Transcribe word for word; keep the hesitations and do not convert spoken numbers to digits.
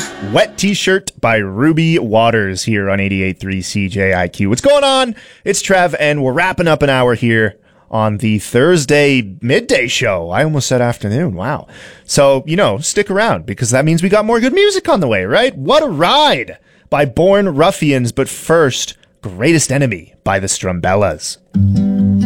Wet T-Shirt by Ruby Waters here on eighty-eight point three C J I Q. What's going on? It's Trev, and we're wrapping up an hour here on the Thursday midday show. I almost said afternoon. Wow. So, you know, stick around, because that means we got more good music on the way, right? What a Ride by Born Ruffians. But first, Greatest Enemy by the Strumbellas.